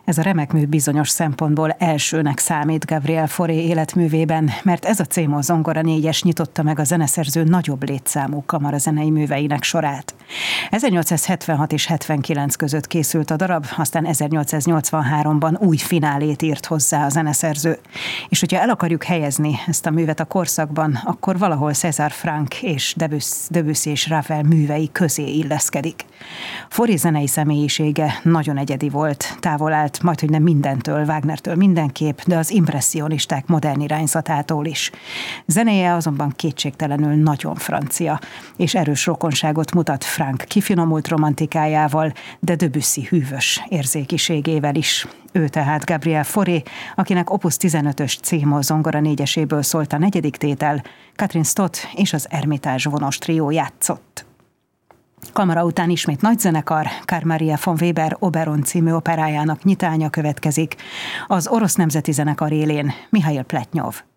Ez a remek mű bizonyos szempontból elsőnek számít Gabriel Fauré életművében, mert ez a C-moll zongora négyes nyitotta meg a zeneszerző nagyobb létszámú kamarazenei műveinek sorát. 1876 és 79 között készült a darab, aztán 1883-ban új finálét írt hozzá a zeneszerző. És hogyha el akarjuk helyezni ezt a művet a korszakban, akkor valahol César Franck és Debussy és Ravel művei közé illeszkedik. Fauré zenei személyisége nagyon egyedi volt, távol állt majdhogy nem mindentől, Wagnertől mindenképp, de az impresszionisták modern irányzatától is. Zenéje azonban kétségtelenül nagyon francia, és erős rokonságot mutat Franck kifinomult romantikájával, de Debussy hűvös érzékiségével is. Ő tehát Gabriel Fauré, akinek Opus 15-ös C-moll zongora négyeséből szólt a negyedik tétel, Catherine Stott és az Ermitage vonos trió játszott. Kamara után ismét nagy zenekar, Karl Maria von Weber Oberon című operájának nyitánya következik. Az Orosz Nemzeti Zenekar élén Mihail Pletnyov.